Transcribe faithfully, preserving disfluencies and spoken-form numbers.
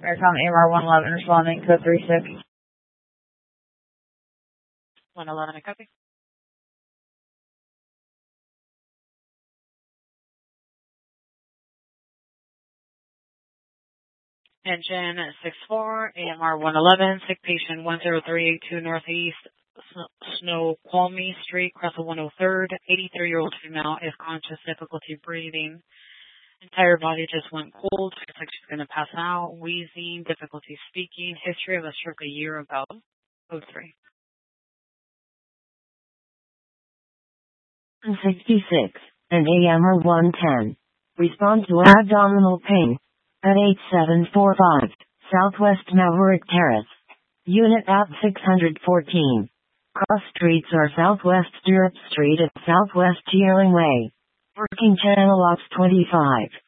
Aircom A M R one eleven responding, code three six. one eleven, I copy. Engine six four, A M R one eleven, sick patient one zero three eight two Northeast Snoqualmie Street, Crescent one oh third, eighty-three-year-old female, is conscious, difficulty breathing. Entire body just went cold, looks like she's going to pass out, wheezing, difficulty speaking, history of a stroke a year ago. Code three. sixty-six, and A M R one ten. Respond to abdominal pain. At eight seven four five, Southwest Maverick Terrace. Unit app six fourteen. Cross streets are Southwest Stirrup Street and Southwest Tearing Way. Working channel ops twenty-five.